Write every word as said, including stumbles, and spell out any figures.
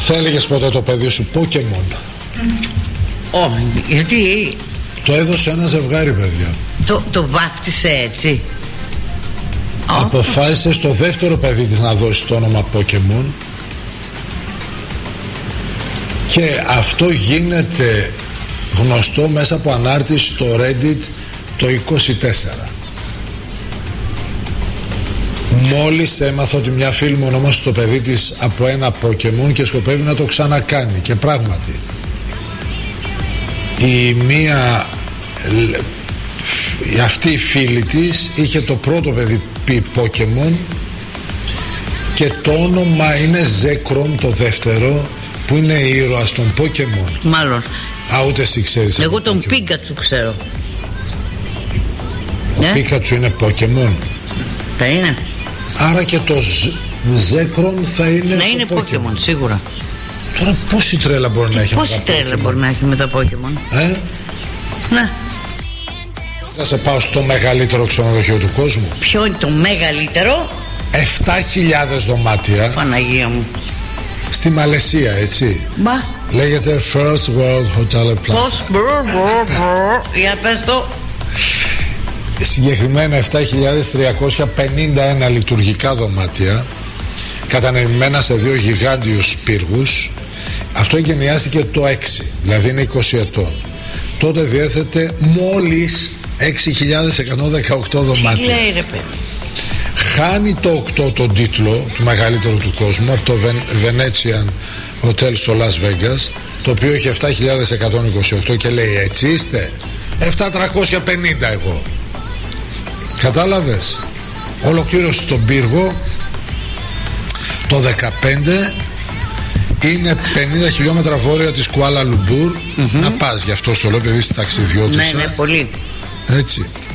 Θα έλεγες ποτέ το παιδί σου Pokemon? Όχι, γιατί το έδωσε ένα ζευγάρι, παιδιά. Το, το βάφτισε έτσι. Αποφάσισε στο δεύτερο παιδί της να δώσει το όνομα Pokemon. Και αυτό γίνεται γνωστό μέσα από ανάρτηση στο Reddit το είκοσι τέσσερα. Μόλις έμαθα ότι μια φίλη μου ονόμασε το παιδί της από ένα Pokemon και σκοπεύει να το ξανακάνει. Και πράγματι η μία αυτή η φίλη της είχε το πρώτο παιδί πει Pokemon και το όνομα είναι Zekrom το δεύτερο, που είναι ήρωας των Pokemon. Μάλλον. Α, ούτε εσύ ξέρεις. Εγώ τον Pikachu ξέρω. Ο ε? Pikachu είναι Pokemon. Τα είναι. Άρα και το Zekrom θα είναι. Να είναι Pokemon, Pokemon, σίγουρα. Τώρα πόση τρέλα μπορεί και να έχει με τα Pokemon? Πόση τρέλα μπορεί να έχει με τα Pokemon? Ε? Ναι. Θα σε πάω στο μεγαλύτερο ξενοδοχείο του κόσμου. Ποιο είναι το μεγαλύτερο? επτά χιλιάδες δωμάτια. Παναγία μου. Στη Μαλαισία, έτσι. Μπα. Λέγεται First World Hotel Plaza. Πώς? Για πες το. Συγκεκριμένα επτά χιλιάδες τριακόσια πενήντα ένα λειτουργικά δωμάτια, κατανεμημένα σε δύο γιγάντιους πύργους. Αυτό εγκαινιάστηκε το έξι, δηλαδή είναι είκοσι ετών. Τότε διέθετε μόλις έξι χιλιάδες εκατόν δεκαοκτώ δωμάτια. Τι λέει ρε παιδί? Χάνει το οκτώ τον τίτλο του μεγαλύτερου του κόσμου από το Venetian Hotel στο Las Vegas, το οποίο έχει επτά χιλιάδες εκατόν είκοσι οκτώ και λέει έτσι είστε? επτά χιλιάδες τριακόσια πενήντα εγώ. Κατάλαβες? Ολοκλήρωσε τον πύργο το δεκαπέντε. Είναι πενήντα χιλιόμετρα βόρεια της Κουάλα Λουμπούρ. Mm-hmm. Να πας, γι' αυτό στο λέω, επειδή είσαι ταξιδιώτησα. Ναι, ναι, πολύ. Έτσι.